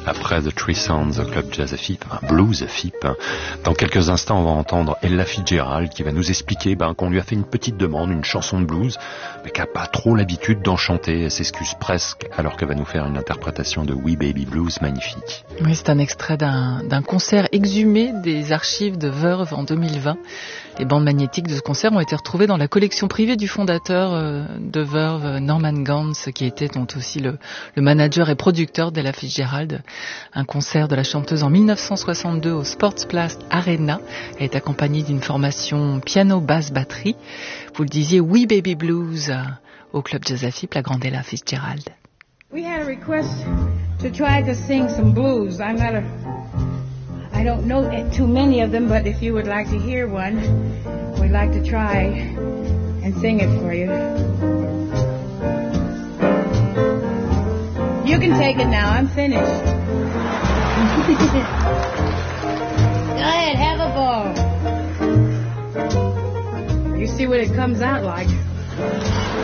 Après The Three Sounds au Club Jazz FIP, un blues FIP. Dans quelques instants, on va entendre Ella Fitzgerald qui va nous expliquer qu'on lui a fait une petite demande, une chanson de blues, mais qu'elle n'a pas trop l'habitude d'en chanter. Elle s'excuse presque, alors qu'elle va nous faire une interprétation de We Baby Blues magnifique. Oui, c'est un extrait d'un concert exhumé des archives de Verve en 2020. Les bandes magnétiques de ce concert ont été retrouvées dans la collection privée du fondateur de Verve, Norman Gans, qui était donc aussi le manager et producteur d'Ella Fitzgerald. Un concert de la chanteuse en 1962 au Sportsplein Arena. Elle est accompagnée d'une formation piano, basse, batterie. Vous le disiez, We Baby Blues au Club Jazz FIP, la grande Ella Fitzgerald. We had a request to try to sing some blues. I don't know too many of them, but if you would like to hear one, we'd like to try and sing it for you. You can take it now. I'm finished. Go ahead, have a ball. You see what it comes out like.